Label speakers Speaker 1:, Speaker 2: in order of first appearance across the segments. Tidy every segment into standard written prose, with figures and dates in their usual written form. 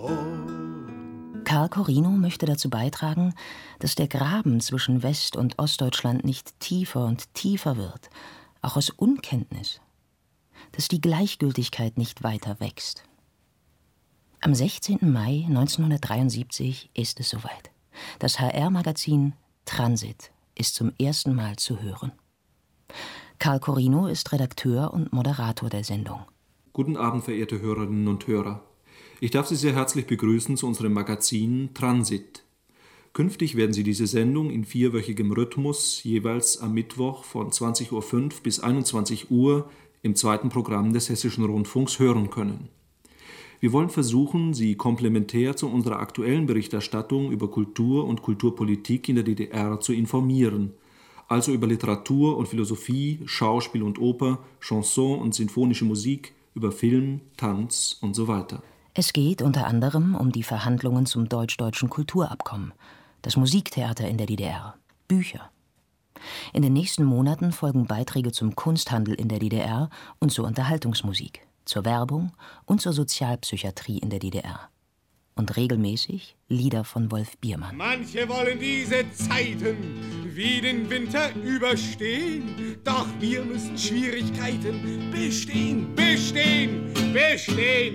Speaker 1: Karl Corino möchte dazu beitragen, dass der Graben zwischen West- und Ostdeutschland nicht tiefer und tiefer wird, auch aus Unkenntnis, dass die Gleichgültigkeit nicht weiter wächst. Am 16. Mai 1973 ist es soweit. Das HR-Magazin Transit ist zum ersten Mal zu hören. Karl Corino ist Redakteur und Moderator der Sendung.
Speaker 2: Guten Abend, verehrte Hörerinnen und Hörer. Ich darf Sie sehr herzlich begrüßen zu unserem Magazin Transit. Künftig werden Sie diese Sendung in 4-wöchigem Rhythmus jeweils am Mittwoch von 20.05 Uhr bis 21 Uhr im zweiten Programm des Hessischen Rundfunks hören können. Wir wollen versuchen, Sie komplementär zu unserer aktuellen Berichterstattung über Kultur und Kulturpolitik in der DDR zu informieren, also über Literatur und Philosophie, Schauspiel und Oper, Chanson und sinfonische Musik, über Film, Tanz und so weiter.
Speaker 1: Es geht unter anderem um die Verhandlungen zum deutsch-deutschen Kulturabkommen, das Musiktheater in der DDR, Bücher. In den nächsten Monaten folgen Beiträge zum Kunsthandel in der DDR und zur Unterhaltungsmusik, zur Werbung und zur Sozialpsychiatrie in der DDR. Und regelmäßig Lieder von Wolf Biermann.
Speaker 3: Manche wollen diese Zeiten wie den Winter überstehen, doch wir müssen Schwierigkeiten bestehen, bestehen, bestehen.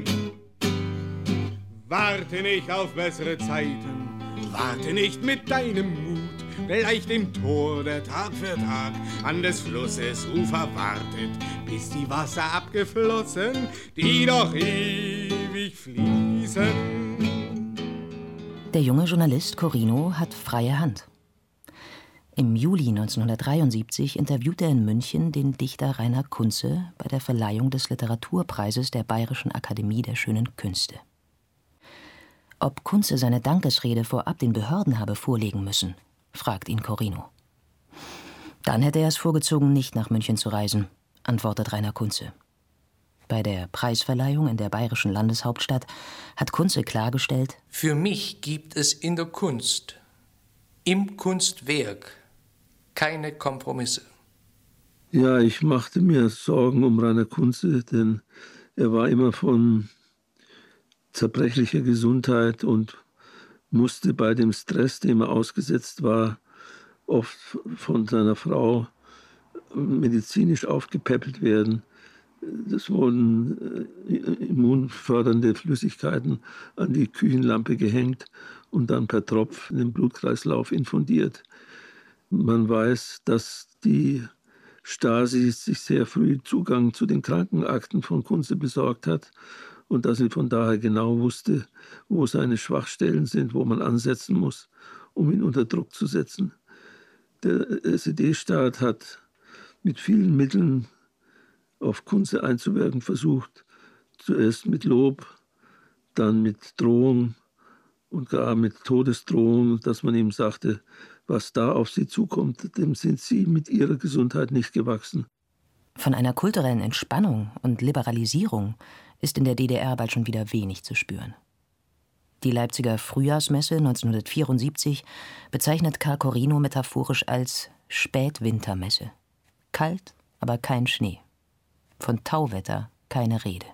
Speaker 3: Warte nicht auf bessere Zeiten, warte nicht mit deinem Mut, gleich dem Tor, der Tag für Tag an des Flusses Ufer wartet, bis die Wasser abgeflossen, die doch ewig fließen.
Speaker 1: Der junge Journalist Corino hat freie Hand. Im Juli 1973 interviewt er in München den Dichter Rainer Kunze bei der Verleihung des Literaturpreises der Bayerischen Akademie der Schönen Künste. Ob Kunze seine Dankesrede vorab den Behörden habe vorlegen müssen, fragt ihn Corino. Dann hätte er es vorgezogen, nicht nach München zu reisen, antwortet Rainer Kunze. Bei der Preisverleihung in der bayerischen Landeshauptstadt hat Kunze klargestellt:
Speaker 4: Für mich gibt es in der Kunst, im Kunstwerk, keine Kompromisse.
Speaker 5: Ja, ich machte mir Sorgen um Rainer Kunze, denn er war immer von zerbrechlicher Gesundheit und musste bei dem Stress, dem er ausgesetzt war, oft von seiner Frau medizinisch aufgepäppelt werden. Es wurden immunfördernde Flüssigkeiten an die Küchenlampe gehängt und dann per Tropf in den Blutkreislauf infundiert. Man weiß, dass die Stasi sich sehr früh Zugang zu den Krankenakten von Kunze besorgt hat und dass sie von daher genau wusste, wo seine Schwachstellen sind, wo man ansetzen muss, um ihn unter Druck zu setzen. Der SED-Staat hat mit vielen Mitteln auf Kunze einzuwirken versucht. Zuerst mit Lob, dann mit Drohung und gar mit Todesdrohung, dass man ihm sagte, was da auf sie zukommt, dem sind sie mit ihrer Gesundheit nicht gewachsen.
Speaker 1: Von einer kulturellen Entspannung und Liberalisierung ist in der DDR bald schon wieder wenig zu spüren. Die Leipziger Frühjahrsmesse 1974 bezeichnet Karl Corino metaphorisch als Spätwintermesse. Kalt, aber kein Schnee. Von Tauwetter keine Rede.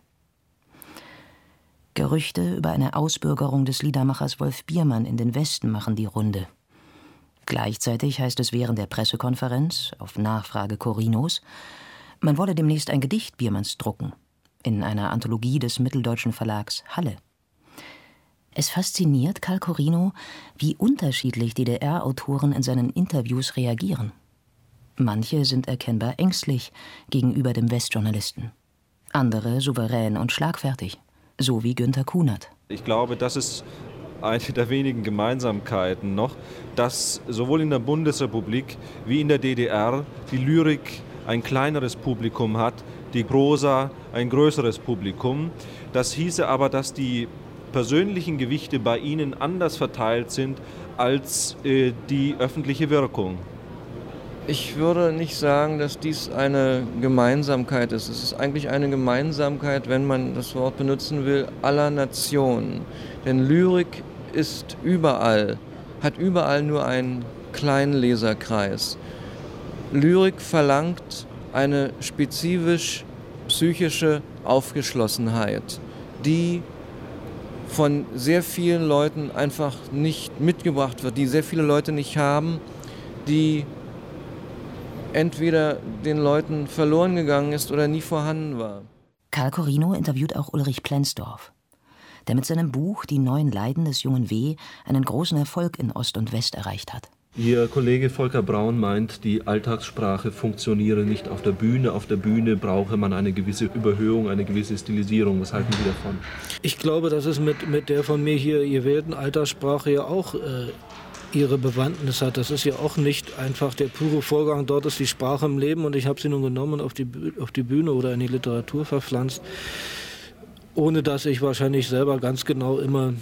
Speaker 1: Gerüchte über eine Ausbürgerung des Liedermachers Wolf Biermann in den Westen machen die Runde. Gleichzeitig heißt es während der Pressekonferenz, auf Nachfrage Corinos, man wolle demnächst ein Gedicht Biermanns drucken, in einer Anthologie des mitteldeutschen Verlags Halle. Es fasziniert Karl Corino, wie unterschiedlich DDR-Autoren in seinen Interviews reagieren. Manche sind erkennbar ängstlich gegenüber dem Westjournalisten, andere souverän und schlagfertig, so wie Günter Kunert.
Speaker 6: Ich glaube, das ist eine der wenigen Gemeinsamkeiten noch, dass sowohl in der Bundesrepublik wie in der DDR die Lyrik ein kleineres Publikum hat, die Prosa ein größeres Publikum. Das hieße aber, dass die persönlichen Gewichte bei ihnen anders verteilt sind als die öffentliche Wirkung.
Speaker 7: Ich würde nicht sagen, dass dies eine Gemeinsamkeit ist. Es ist eigentlich eine Gemeinsamkeit, wenn man das Wort benutzen will, aller Nationen. Denn Lyrik ist überall, hat überall nur einen kleinen Leserkreis. Lyrik verlangt eine spezifisch psychische Aufgeschlossenheit, die von sehr vielen Leuten einfach nicht mitgebracht wird, die sehr viele Leute nicht haben, die entweder den Leuten verloren gegangen ist oder nie vorhanden war.
Speaker 1: Karl Corino interviewt auch Ulrich Plenzdorf, der mit seinem Buch »Die neuen Leiden des jungen W. einen großen Erfolg in Ost und West erreicht hat.
Speaker 6: Ihr Kollege Volker Braun meint, die Alltagssprache funktioniere nicht auf der Bühne. Auf der Bühne brauche man eine gewisse Überhöhung, eine gewisse Stilisierung. Was halten Sie davon?
Speaker 5: Ich glaube, dass es mit der von mir hier gewählten Alltagssprache ja auch ihre Bewandtnis hat. Das ist ja auch nicht einfach der pure Vorgang. Dort ist die Sprache im Leben und ich habe sie nun genommen und auf die Bühne oder in die Literatur verpflanzt, ohne dass ich wahrscheinlich selber ganz genau immer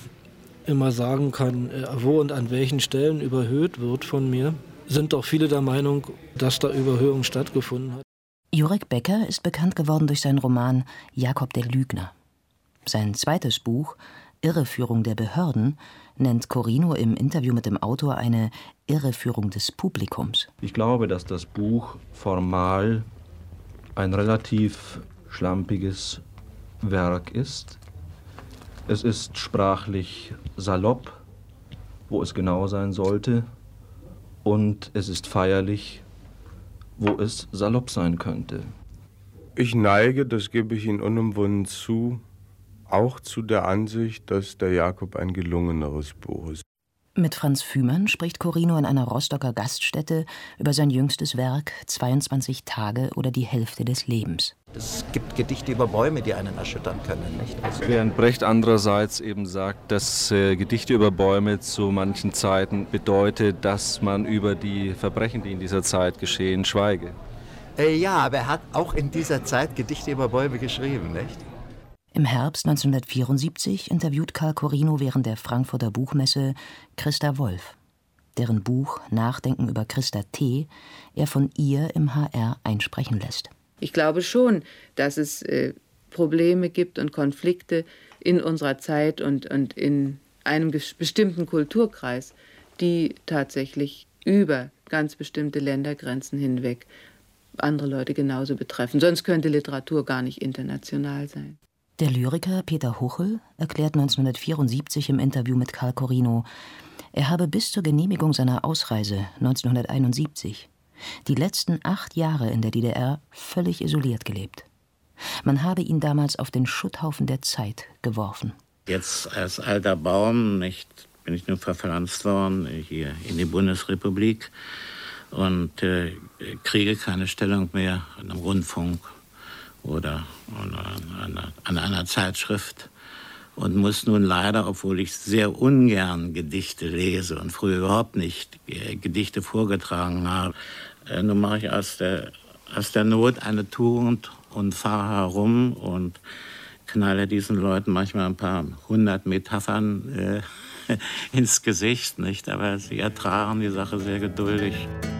Speaker 5: sagen kann, wo und an welchen Stellen überhöht wird von mir, sind doch viele der Meinung, dass da Überhöhung stattgefunden hat.
Speaker 1: Jurek Becker ist bekannt geworden durch seinen Roman »Jakob der Lügner«. Sein zweites Buch »Irreführung der Behörden« nennt Corino im Interview mit dem Autor eine Irreführung des Publikums.
Speaker 6: Ich glaube, dass das Buch formal ein relativ schlampiges Werk ist. Es ist sprachlich salopp, wo es genau sein sollte, und es ist feierlich, wo es salopp sein könnte.
Speaker 3: Ich neige, das gebe ich Ihnen unumwunden zu, auch zu der Ansicht, dass der Jakob ein gelungeneres Buch ist.
Speaker 1: Mit Franz Fühmann spricht Corino in einer Rostocker Gaststätte über sein jüngstes Werk »22 Tage oder die Hälfte des Lebens«.
Speaker 8: Es gibt Gedichte über Bäume, die einen erschüttern können, nicht? Also
Speaker 6: Während Brecht andererseits eben sagt, dass Gedichte über Bäume zu manchen Zeiten bedeutet, dass man über die Verbrechen, die in dieser Zeit geschehen, schweige.
Speaker 8: ja, aber er hat auch in dieser Zeit Gedichte über Bäume geschrieben, nicht?
Speaker 1: Im Herbst 1974 interviewt Karl Corino während der Frankfurter Buchmesse Christa Wolf, deren Buch »Nachdenken über Christa T.« er von ihr im HR einsprechen lässt.
Speaker 9: Ich glaube schon, dass es Probleme gibt und Konflikte in unserer Zeit und in einem bestimmten Kulturkreis, die tatsächlich über ganz bestimmte Ländergrenzen hinweg andere Leute genauso betreffen. Sonst könnte Literatur gar nicht international sein.
Speaker 1: Der Lyriker Peter Huchel erklärt 1974 im Interview mit Karl Corino, er habe bis zur Genehmigung seiner Ausreise 1971 die letzten 8 Jahre in der DDR völlig isoliert gelebt. Man habe ihn damals auf den Schutthaufen der Zeit geworfen.
Speaker 10: Jetzt als alter Baum bin ich nun verpflanzt worden hier in die Bundesrepublik und kriege keine Stellung mehr an einem Rundfunk oder an einer Zeitschrift und muss nun leider, obwohl ich sehr ungern Gedichte lese und früher überhaupt nicht Gedichte vorgetragen habe, nun mache ich aus der Not eine Tugend und fahre herum und knalle diesen Leuten manchmal ein paar 100 Metaphern ins Gesicht, nicht? Aber sie ertragen die Sache sehr geduldig.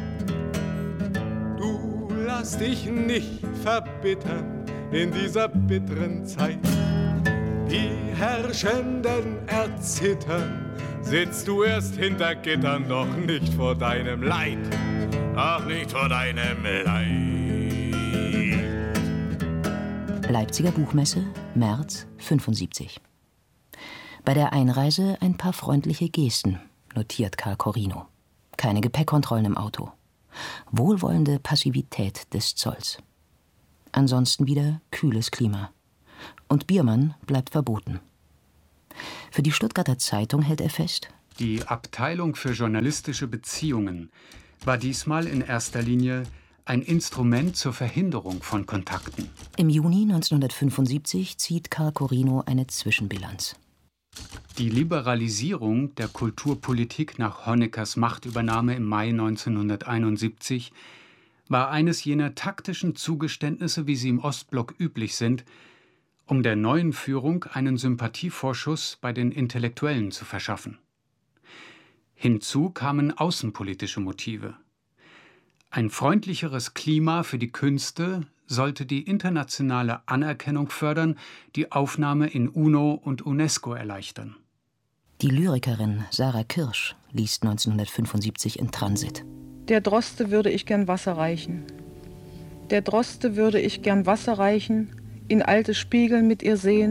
Speaker 3: Lass dich nicht verbittern in dieser bitteren Zeit. Die Herrschenden erzittern, sitzt du erst hinter Gittern, doch nicht vor deinem Leid, ach nicht vor deinem Leid.
Speaker 1: Leipziger Buchmesse, März 1975. Bei der Einreise ein paar freundliche Gesten, notiert Karl Corino. Keine Gepäckkontrollen im Auto. Wohlwollende Passivität des Zolls. Ansonsten wieder kühles Klima. Und Biermann bleibt verboten. Für die Stuttgarter Zeitung hält er fest:
Speaker 11: Die Abteilung für journalistische Beziehungen war diesmal in erster Linie ein Instrument zur Verhinderung von Kontakten.
Speaker 1: Im Juni 1975 zieht Karl Corino eine Zwischenbilanz.
Speaker 11: Die Liberalisierung der Kulturpolitik nach Honeckers Machtübernahme im Mai 1971 war eines jener taktischen Zugeständnisse, wie sie im Ostblock üblich sind, um der neuen Führung einen Sympathievorschuss bei den Intellektuellen zu verschaffen. Hinzu kamen außenpolitische Motive. Ein freundlicheres Klima für die Künste sollte die internationale Anerkennung fördern, die Aufnahme in UNO und UNESCO erleichtern.
Speaker 1: Die Lyrikerin Sarah Kirsch liest 1975 in Transit.
Speaker 12: Der Droste würde ich gern Wasser reichen. Der Droste würde ich gern Wasser reichen, in alte Spiegel mit ihr sehen,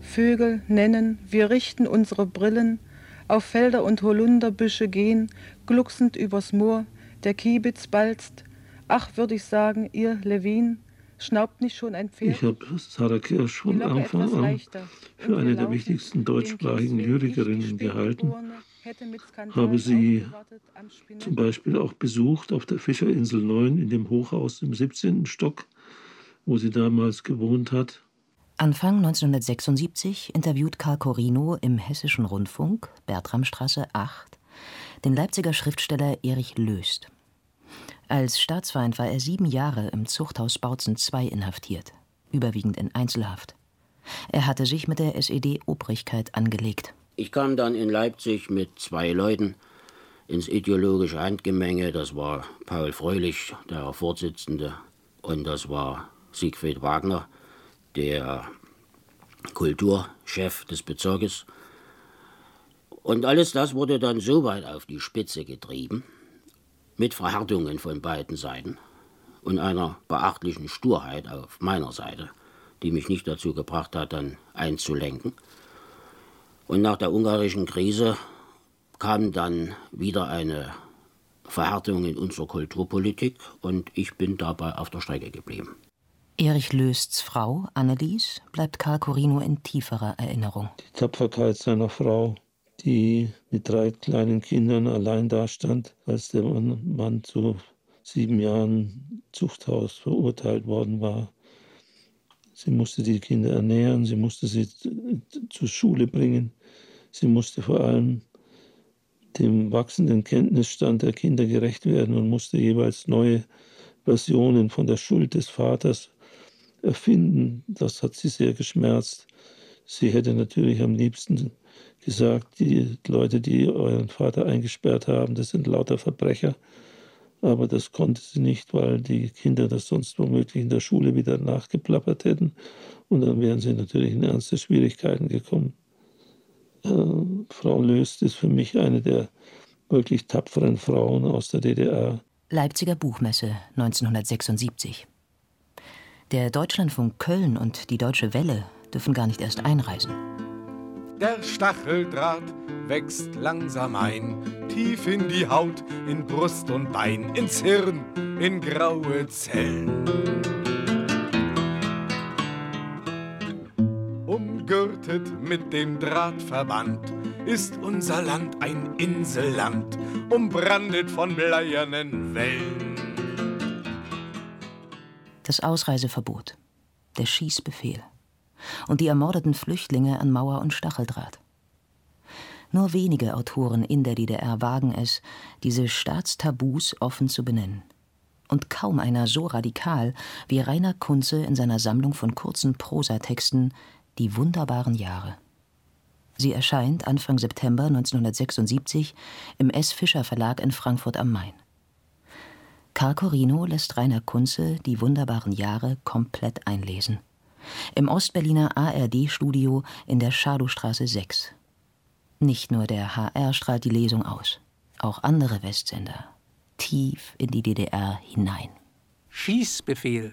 Speaker 12: Vögel nennen, wir richten unsere Brillen, auf Felder und Holunderbüsche gehen, glucksend übers Moor, der Kiebitz balzt. Ach, würd ich sagen, ihr Levin, schnaubt nicht schon ein Pferd?
Speaker 5: Ich habe Sarah Kirsch von Anfang an für eine der wichtigsten deutschsprachigen Lyrikerinnen gehalten. Habe sie zum Beispiel auch besucht auf der Fischerinsel 9 in dem Hochhaus im 17. Stock, wo sie damals gewohnt hat.
Speaker 1: Anfang 1976 interviewt Karl Corino im Hessischen Rundfunk, Bertramstraße 8, den Leipziger Schriftsteller Erich Löst. Als Staatsfeind war er 7 Jahre im Zuchthaus Bautzen II inhaftiert, überwiegend in Einzelhaft. Er hatte sich mit der SED-Obrigkeit angelegt.
Speaker 13: Ich kam dann in Leipzig mit 2 Leuten ins ideologische Handgemenge. Das war Paul Fröhlich, der Vorsitzende, und das war Siegfried Wagner, der Kulturchef des Bezirkes. Und alles das wurde dann so weit auf die Spitze getrieben, mit Verhärtungen von beiden Seiten und einer beachtlichen Sturheit auf meiner Seite, die mich nicht dazu gebracht hat, dann einzulenken. Und nach der ungarischen Krise kam dann wieder eine Verhärtung in unserer Kulturpolitik und ich bin dabei auf der Strecke geblieben.
Speaker 1: Erich Lösts Frau, Annelies, bleibt Karl Corino in tieferer Erinnerung.
Speaker 5: Die Tapferkeit seiner Frau, die mit 3 kleinen Kindern allein dastand, als der Mann zu 7 Jahren Zuchthaus verurteilt worden war. Sie musste die Kinder ernähren, sie musste sie zur Schule bringen. Sie musste vor allem dem wachsenden Kenntnisstand der Kinder gerecht werden und musste jeweils neue Versionen von der Schuld des Vaters erfinden. Das hat sie sehr geschmerzt. Sie hätte natürlich am liebsten gesagt, die Leute, die euren Vater eingesperrt haben, das sind lauter Verbrecher. Aber das konnte sie nicht, weil die Kinder das sonst womöglich in der Schule wieder nachgeplappert hätten. Und dann wären sie natürlich in ernste Schwierigkeiten gekommen. Frau Löst ist für mich eine der wirklich tapferen Frauen aus der DDR.
Speaker 1: Leipziger Buchmesse 1976. Der Deutschlandfunk Köln und die Deutsche Welle dürfen gar nicht erst einreisen.
Speaker 3: Der Stacheldraht wächst langsam ein, tief in die Haut, in Brust und Bein, ins Hirn, in graue Zellen. Umgürtet mit dem Drahtverband ist unser Land ein Inselland, umbrandet von bleiernen Wellen.
Speaker 1: Das Ausreiseverbot, der Schießbefehl und die ermordeten Flüchtlinge an Mauer und Stacheldraht. Nur wenige Autoren in der DDR wagen es, diese Staatstabus offen zu benennen. Und kaum einer so radikal wie Rainer Kunze in seiner Sammlung von kurzen Prosatexten »Die wunderbaren Jahre«. Sie erscheint Anfang September 1976 im S. Fischer Verlag in Frankfurt am Main. Karl Corino lässt Rainer Kunze »Die wunderbaren Jahre« komplett einlesen. Im Ostberliner ARD-Studio in der Schadowstraße 6. Nicht nur der HR strahlt die Lesung aus, auch andere Westsender, tief in die DDR hinein.
Speaker 14: Schießbefehl.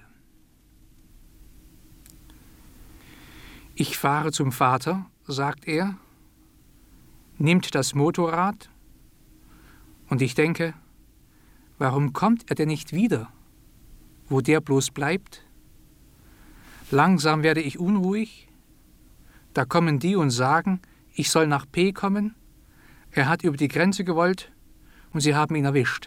Speaker 14: Ich fahre zum Vater, sagt er, nimmt das Motorrad und ich denke, warum kommt er denn nicht wieder, wo der bloß bleibt? Langsam werde ich unruhig, da kommen die und sagen, ich soll nach P kommen, er hat über die Grenze gewollt und sie haben ihn erwischt.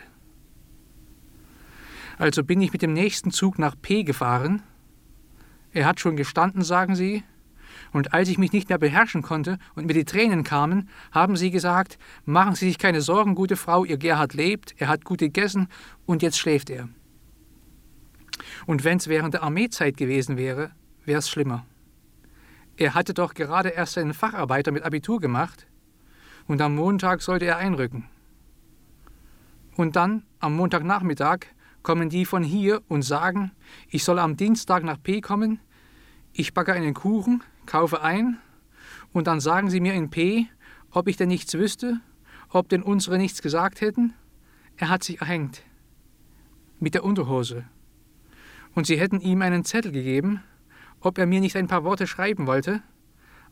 Speaker 14: Also bin ich mit dem nächsten Zug nach P gefahren, er hat schon gestanden, sagen sie, und als ich mich nicht mehr beherrschen konnte und mir die Tränen kamen, haben sie gesagt, machen Sie sich keine Sorgen, gute Frau, Ihr Gerhard lebt, er hat gut gegessen und jetzt schläft er. Und wenn es während der Armeezeit gewesen wäre, wäre es schlimmer. Er hatte doch gerade erst seinen Facharbeiter mit Abitur gemacht und am Montag sollte er einrücken. Und dann, am Montagnachmittag, kommen die von hier und sagen, ich soll am Dienstag nach P kommen, ich backe einen Kuchen, kaufe ein und dann sagen sie mir in P, ob ich denn nichts wüsste, ob denn unsere nichts gesagt hätten. Er hat sich erhängt. Mit der Unterhose. Und sie hätten ihm einen Zettel gegeben, ob er mir nicht ein paar Worte schreiben wollte.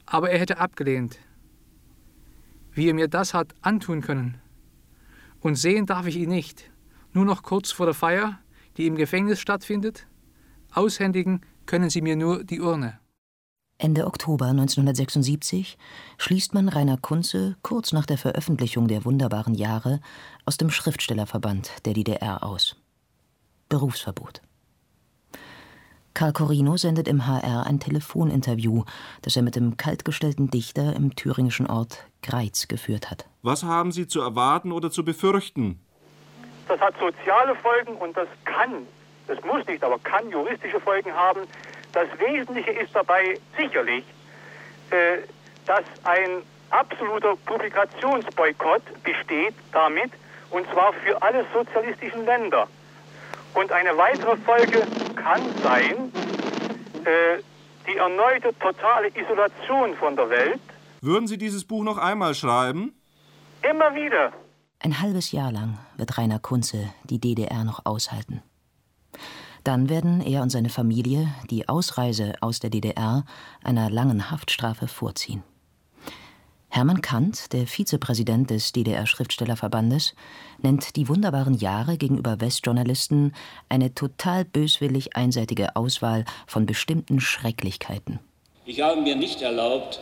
Speaker 14: Aber er hätte abgelehnt. Wie er mir das hat antun können. Und sehen darf ich ihn nicht. Nur noch kurz vor der Feier, die im Gefängnis stattfindet. Aushändigen können sie mir nur die Urne.
Speaker 1: Ende Oktober 1976 schließt man Rainer Kunze kurz nach der Veröffentlichung der Wunderbaren Jahre aus dem Schriftstellerverband der DDR aus. Berufsverbot. Karl Corino sendet im HR ein Telefoninterview, das er mit dem kaltgestellten Dichter im thüringischen Ort Greiz geführt hat.
Speaker 6: Was haben Sie zu erwarten oder zu befürchten?
Speaker 15: Das hat soziale Folgen und das muss nicht, aber kann juristische Folgen haben. Das Wesentliche ist dabei sicherlich, dass ein absoluter Publikationsboykott besteht damit, und zwar für alle sozialistischen Länder. Und eine weitere Folge kann sein, die erneute totale Isolation von der Welt.
Speaker 6: Würden Sie dieses Buch noch einmal schreiben?
Speaker 15: Immer wieder.
Speaker 1: Ein halbes Jahr lang wird Rainer Kunze die DDR noch aushalten. Dann werden er und seine Familie die Ausreise aus der DDR einer langen Haftstrafe vorziehen. Hermann Kant, der Vizepräsident des DDR-Schriftstellerverbandes, nennt die Wunderbaren Jahre gegenüber Westjournalisten eine total böswillig einseitige Auswahl von bestimmten Schrecklichkeiten.
Speaker 16: Ich habe mir nicht erlaubt,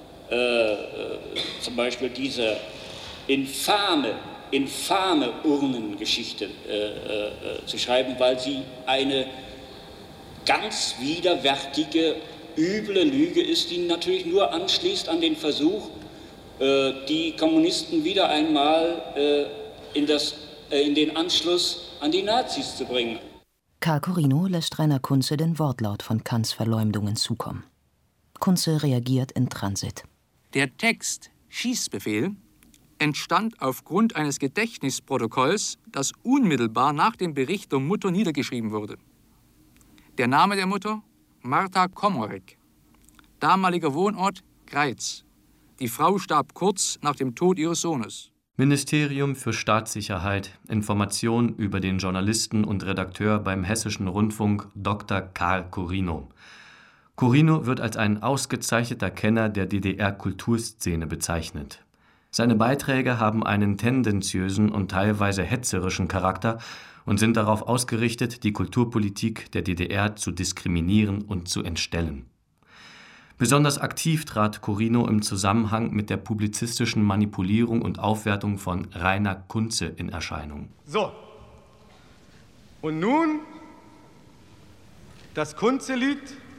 Speaker 16: zum Beispiel diese infame Urnengeschichte zu schreiben, weil sie eine ganz widerwärtige, üble Lüge ist, die natürlich nur anschließt an den Versuch, die Kommunisten wieder einmal in den Anschluss an die Nazis zu bringen.
Speaker 1: Karl Corino lässt Rainer Kunze den Wortlaut von Kants Verleumdungen zukommen. Kunze reagiert in Transit.
Speaker 14: Der Text Schießbefehl entstand aufgrund eines Gedächtnisprotokolls, das unmittelbar nach dem Bericht der Mutter niedergeschrieben wurde. Der Name der Mutter? Martha Komorek. Damaliger Wohnort? Greiz. Die Frau starb kurz nach dem Tod ihres Sohnes.
Speaker 17: Ministerium für Staatssicherheit, Information über den Journalisten und Redakteur beim Hessischen Rundfunk Dr. Karl Corino. Corino wird als ein ausgezeichneter Kenner der DDR-Kulturszene bezeichnet. Seine Beiträge haben einen tendenziösen und teilweise hetzerischen Charakter und sind darauf ausgerichtet, die Kulturpolitik der DDR zu diskriminieren und zu entstellen. Besonders aktiv trat Corino im Zusammenhang mit der publizistischen Manipulierung und Aufwertung von Rainer Kunze in Erscheinung.
Speaker 3: So, und nun das Kunze-Lied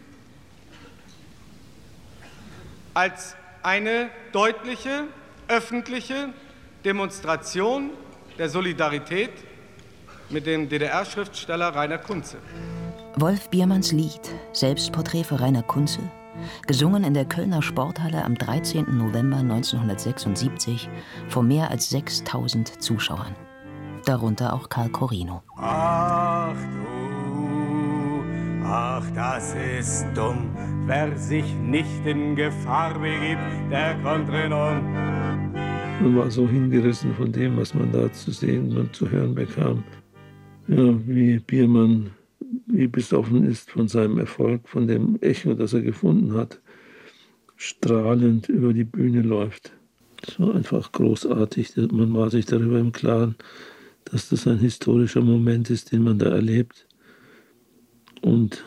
Speaker 3: als eine deutliche, öffentliche Demonstration der Solidarität mit dem DDR-Schriftsteller Rainer Kunze.
Speaker 1: Wolf Biermanns Lied Selbstporträt für Rainer Kunze, gesungen in der Kölner Sporthalle am 13. November 1976 vor mehr als 6.000 Zuschauern. Darunter auch Karl Corino.
Speaker 3: Ach du, ach das ist dumm, wer sich nicht in Gefahr begibt, der kommt renom.
Speaker 5: Man war so hingerissen von dem, was man da zu sehen und zu hören bekam. Ja, wie Biermann, wie besoffen ist von seinem Erfolg, von dem Echo, das er gefunden hat, strahlend über die Bühne läuft. Das war einfach großartig. Man war sich darüber im Klaren, dass das ein historischer Moment ist, den man da erlebt. Und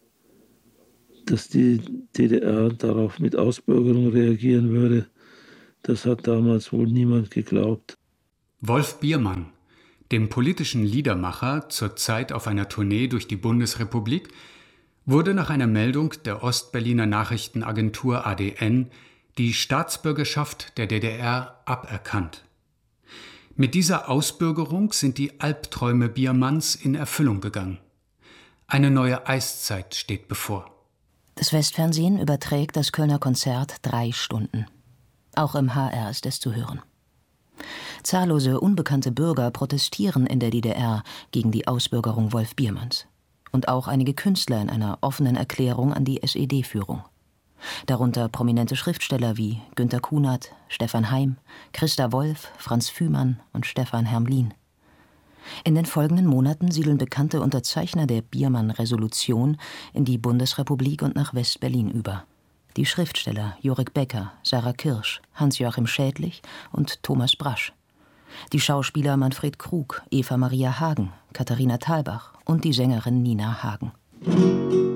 Speaker 5: dass die DDR darauf mit Ausbürgerung reagieren würde, das hat damals wohl niemand geglaubt.
Speaker 11: Wolf Biermann, dem politischen Liedermacher, zurzeit auf einer Tournee durch die Bundesrepublik, wurde nach einer Meldung der Ostberliner Nachrichtenagentur ADN die Staatsbürgerschaft der DDR aberkannt. Mit dieser Ausbürgerung sind die Albträume Biermanns in Erfüllung gegangen. Eine neue Eiszeit steht bevor.
Speaker 1: Das Westfernsehen überträgt das Kölner Konzert 3 Stunden. Auch im HR ist es zu hören. Zahllose unbekannte Bürger protestieren in der DDR gegen die Ausbürgerung Wolf Biermanns. Und auch einige Künstler in einer offenen Erklärung an die SED-Führung. Darunter prominente Schriftsteller wie Günter Kunert, Stefan Heym, Christa Wolf, Franz Fühmann und Stefan Hermlin. In den folgenden Monaten siedeln bekannte Unterzeichner der Biermann-Resolution in die Bundesrepublik und nach West-Berlin über. Die Schriftsteller Jorik Becker, Sarah Kirsch, Hans-Joachim Schädlich und Thomas Brasch. Die Schauspieler Manfred Krug, Eva Maria Hagen, Katharina Thalbach und die Sängerin Nina Hagen.